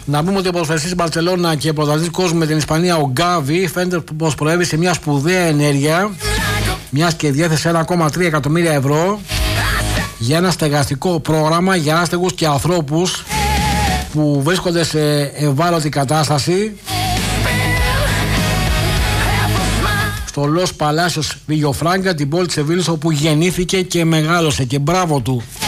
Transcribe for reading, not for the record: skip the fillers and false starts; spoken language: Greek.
Να πούμε ότι ο ποδοσφαιριστής της Μπαρτσελώνα και πρωταθλητής κόσμου με την Ισπανία, ο Γκάβι, φαίνεται πως προέβη σε μια σπουδαία ενέργεια, μιας και διέθεσε 1,3 εκατομμύρια ευρώ για ένα στεγαστικό πρόγραμμα για άστεγους και ανθρώπους που βρίσκονται σε ευάλωτη κατάσταση στο Λος Παλάσιος Βιγιοφράγκα, την πόλη της Σεβίλης, όπου γεννήθηκε και μεγάλωσε, και μπράβο του.